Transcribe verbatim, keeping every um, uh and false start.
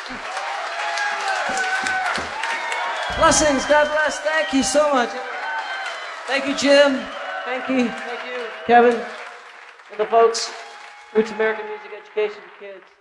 Blessings, God bless. Thank you so much. Thank you, Jim. Thank you. Thank you, Kevin. And the folks. Roots American Music Education for Kids.